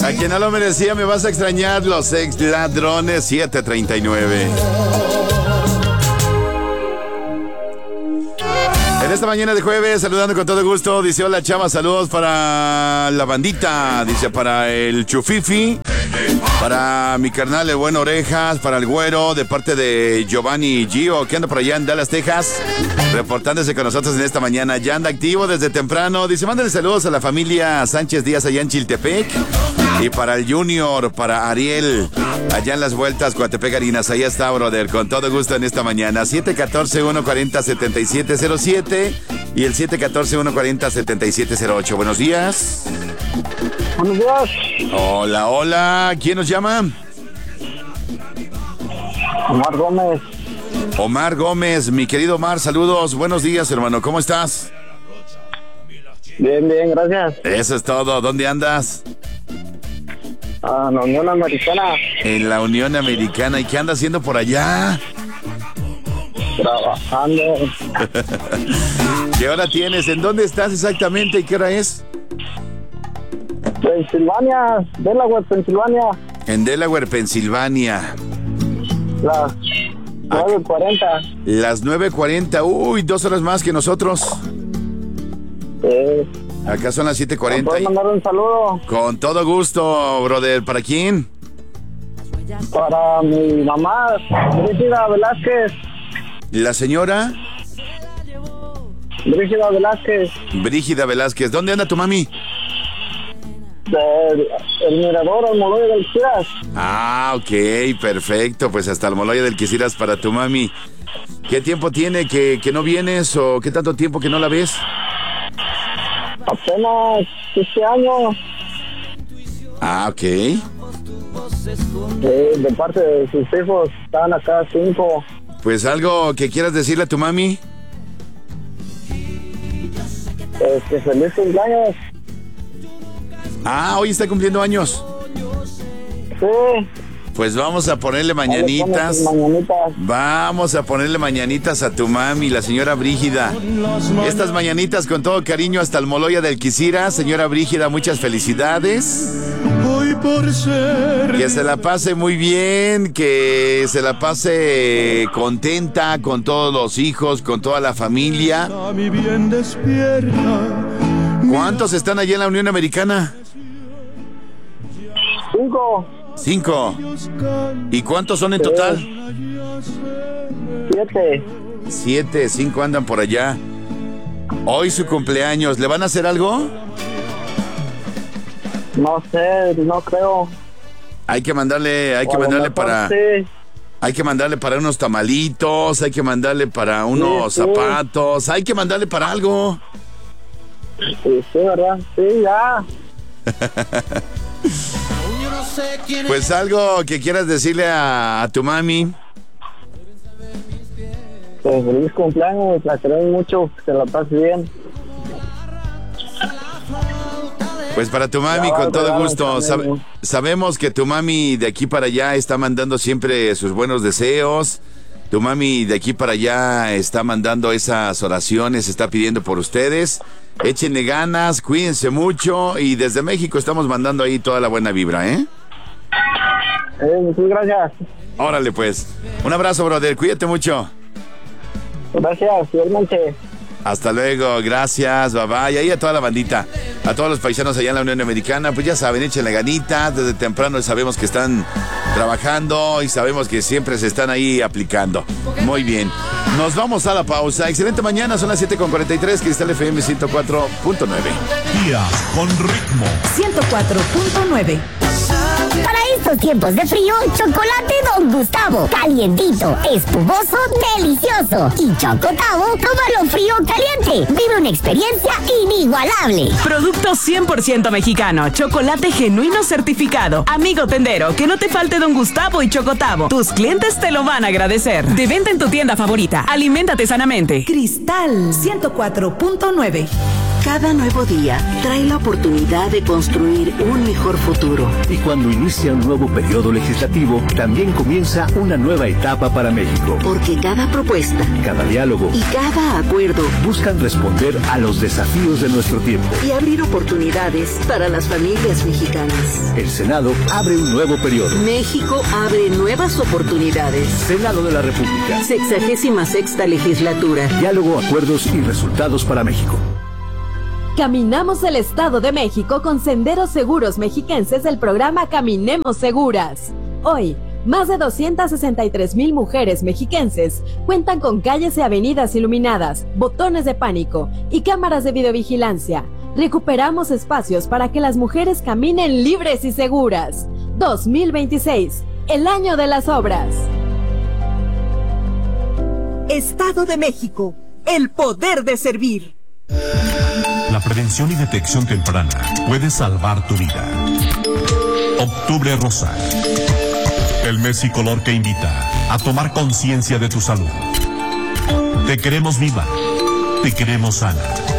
A quien no lo merecía me vas a extrañar, los ex ladrones 739. En esta mañana de jueves, saludando con todo gusto, dice: hola chava, saludos para la bandita, dice, para el Chufifi, para mi carnal el Buen Orejas, para el Güero, de parte de Giovanni Gio, que anda por allá en Dallas, Texas, reportándose con nosotros en esta mañana. Ya anda activo desde temprano. Dice: mándale saludos a la familia Sánchez Díaz allá en Chiltepec. Y para el Junior, para Ariel, allá en las vueltas, Coatepec Harinas. Allá está, brother, con todo gusto en esta mañana. 714-140-7707 y el 714-140-7708. Buenos días. Buenos días. Hola, hola. ¿Quién nos llama? Omar Gómez. Omar Gómez, mi querido Omar, saludos. Buenos días, hermano. ¿Cómo estás? Bien, bien, gracias. Eso es todo. ¿Dónde andas? En la Unión Americana. En la Unión Americana. ¿Y qué andas haciendo por allá? Trabajando. ¿Qué hora tienes? ¿En dónde estás exactamente y qué hora es? Pensilvania, Delaware, Pensilvania. En Delaware, Pensilvania. Las 9:40. Las 9:40. Uy, 2 horas más que nosotros. Acá son las 7:40. ¿Puedo mandar un saludo? Con todo gusto, brother. ¿Para quién? Para mi mamá, Brígida Velázquez. ¿La señora? Brígida Velázquez. Brígida Velázquez. ¿Dónde anda tu mami? El Mirador Almoloya del Quisiras. Ah, ok, perfecto. Pues hasta Almoloya del Quisiras para tu mami. ¿Qué tiempo tiene que no vienes o qué tanto tiempo que no la ves? Apenas este año. Ah, ok. De parte de sus hijos, están acá 5. Pues algo que quieras decirle a tu mami. Que feliz cumpleaños. Ah, hoy está cumpliendo años. Sí. Pues vamos a ponerle mañanitas. Vamos a ponerle mañanitas a tu mami, la señora Brígida. Estas mañanitas con todo cariño hasta Almoloya del Quisira. Señora Brígida, muchas felicidades. Que se la pase muy bien, que se la pase contenta con todos los hijos, con toda la familia. ¿Cuántos están allí en la Unión Americana? 5. ¿Y cuántos son en total? 7, 5 andan por allá. Hoy su cumpleaños, ¿le van a hacer algo? No sé, no creo. Hay que mandarle para... Sí. Hay que mandarle para unos tamalitos, hay que mandarle para unos zapatos, hay que mandarle para algo. Sí, ¿verdad? Sí, ya. Pues algo que quieras decirle a tu mami. Pues feliz cumpleaños, la queremos mucho, que se la pase bien. Pues para tu mami, con todo gusto. Sabemos que tu mami de aquí para allá está mandando siempre sus buenos deseos. Tu mami de aquí para allá está mandando esas oraciones, está pidiendo por ustedes. Échenle ganas, cuídense mucho y desde México estamos mandando ahí toda la buena vibra, ¿eh? Muchas gracias. Órale pues. Un abrazo, brother. Cuídate mucho. Gracias, igualmente. Hasta luego, gracias, bye bye. Y ahí a toda la bandita, a todos los paisanos allá en la Unión Americana, pues ya saben, échenle ganitas, desde temprano sabemos que están trabajando y sabemos que siempre se están ahí aplicando. Muy bien, nos vamos a la pausa. Excelente mañana, son las 7:43, Cristal FM 104.9. Días con ritmo. 104.9. Para estos tiempos de frío, chocolate Don Gustavo. Calientito, espumoso, delicioso. Y Chocotavo, tómalo frío o caliente. Vive una experiencia inigualable. Producto 100% mexicano. Chocolate genuino certificado. Amigo tendero, que no te falte Don Gustavo y Chocotavo. Tus clientes te lo van a agradecer. De venta en tu tienda favorita. Aliméntate sanamente. Cristal 104.9. Cada nuevo día trae la oportunidad de construir un mejor futuro. Y cuando inician nuevo periodo legislativo, también comienza una nueva etapa para México. Porque cada propuesta, cada diálogo y cada acuerdo buscan responder a los desafíos de nuestro tiempo y abrir oportunidades para las familias mexicanas. El Senado abre un nuevo periodo. México abre nuevas oportunidades. Senado de la República. 66ª legislatura. Diálogo, acuerdos y resultados para México. Caminamos el Estado de México con Senderos Seguros Mexiquenses del programa Caminemos Seguras. Hoy, más de 263,000 mujeres mexiquenses cuentan con calles y avenidas iluminadas, botones de pánico y cámaras de videovigilancia. Recuperamos espacios para que las mujeres caminen libres y seguras. 2026, el año de las obras. Estado de México, el poder de servir. La prevención y detección temprana puede salvar tu vida. Octubre Rosa. El mes y color que invita a tomar conciencia de tu salud. Te queremos viva. Te queremos sana.